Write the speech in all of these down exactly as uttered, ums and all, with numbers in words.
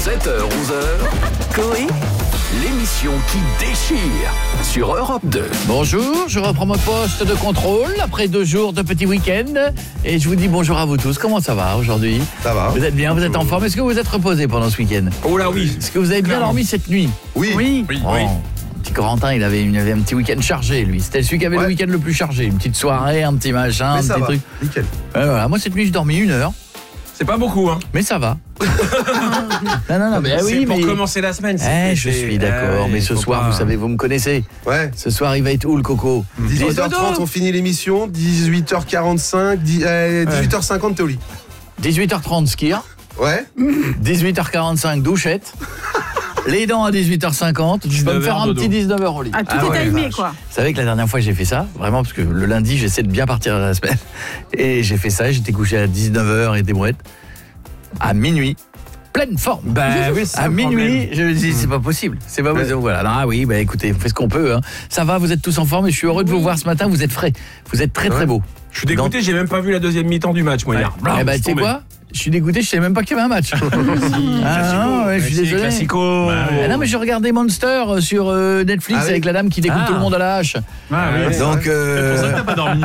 sept heures onze heures, Coé, l'émission qui déchire sur Europe deux. Bonjour, je reprends mon poste de contrôle après deux jours de petit week-end et je vous dis bonjour à vous tous. Comment ça va aujourd'hui? Ça va. Vous êtes bien, vous êtes en forme? Est-ce que vous êtes reposé pendant ce week-end? Oh là oui. Est-ce que vous avez bien dormi cette nuit? Oui. Oui. Oui, Oh, oui. Petit Corentin, il avait, il avait un petit week-end chargé, lui. C'était celui qui avait Ouais. le week-end le plus chargé. Une petite soirée, un petit machin, Mais un ça petit va. truc. Nickel. Ouais, voilà. Moi, cette nuit, je dormis une heure, C'est pas beaucoup, hein. mais ça va. non, non, non, mais ah c'est oui, pour mais... commencer la semaine. Eh, c'est- je c'est- suis d'accord, eh, mais ce faut soir, pas- vous savez, vous me connaissez. Ouais. Ce soir, il va être où, le coco? dix-huit heures trente, on finit l'émission. dix-huit heures quarante-cinq, dix- euh, dix-huit heures cinquante, t'es au lit. dix-huit heures trente, skier. Ouais. dix-huit heures quarante-cinq, douchette. Les dents à dix-huit heures cinquante. Je peux me faire un dodo. petit dix-neuf heures au lit. Ah, tout Ah est ouais, timé, vache. quoi. Vous savez que la dernière fois, j'ai fait ça, vraiment, parce que le lundi, j'essaie de bien partir de la semaine. Et j'ai fait ça, j'étais couché à dix-neuf heures et des brouettes. À minuit, pleine forme. Bah oui, c'est À le minuit, problème. je me dis, c'est pas possible. C'est pas possible. Voilà. Ah oui, bah écoutez, on fait ce qu'on peut. Hein. Ça va, vous êtes tous en forme et je suis heureux de vous voir ce matin. Vous êtes frais. Vous êtes très, très Ouais. beaux. Je suis dégoûté, j'ai même pas vu la deuxième mi-temps du match, moi, hier. Eh ben, tu sais quoi? Je suis dégoûté, je savais même pas qu'il y avait un match. Ah, non, ouais, je suis désolé. Classico. Ah non, mais je regardais Monster euh, sur euh, Netflix Ah oui. avec la dame qui dégoûte Ah. tout le monde à la hache. Ah oui. Donc, euh, pas dormi.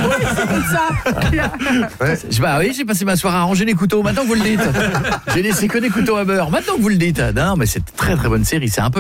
je- bah oui, j'ai passé ma soirée à ranger les couteaux. Maintenant que vous le dites, j'ai laissé que des couteaux à beurre. Maintenant que vous le dites, non, mais c'est une très très bonne série. C'est un peu